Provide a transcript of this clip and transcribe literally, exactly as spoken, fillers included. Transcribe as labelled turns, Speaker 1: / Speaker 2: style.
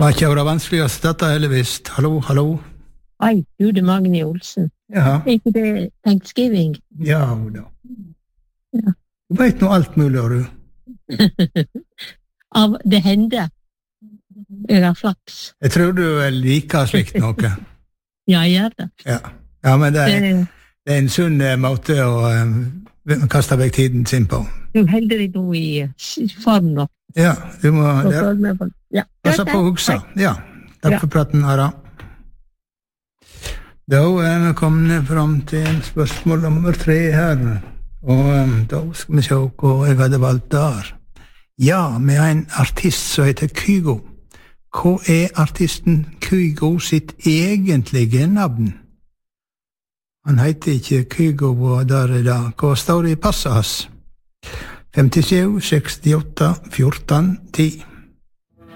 Speaker 1: Var ikke det vanskeligst dette, heldigvis. Hallo, hallo.
Speaker 2: Oi, du, det er Magni Olsen.
Speaker 1: Ja.
Speaker 2: Er ikke det Thanksgiving?
Speaker 1: Ja, da.
Speaker 2: Ja.
Speaker 1: Du vet nå alt mulig, du.
Speaker 2: Av det hender. Jeg har flaks.
Speaker 1: Jeg tror du er like slikt noe.
Speaker 2: Ja, jeg gjør det.
Speaker 1: Ja, ja men det er,
Speaker 2: Det-
Speaker 1: det er en sunn eh, måte å eh, kaste vekk tiden sin på.
Speaker 2: Du holder deg nå i s- form nå.
Speaker 1: Ja, du må
Speaker 2: Og
Speaker 1: lære-
Speaker 2: følg med på- Ja.
Speaker 1: passe på å huske. Ja, takk
Speaker 2: Ja.
Speaker 1: for praten, Ara. Da er vi kommet fram til spørsmål nummer tre her, og um, da skal vi se hva jeg hadde valgt der. Ja, vi har en artist som heter Kygo. Hva er artisten Kygo sitt egentlige navn? Han heter ikke Kygo, og der er det. Hva står det i passet hans? femtisju, sekstiåtte, fjorten, ti.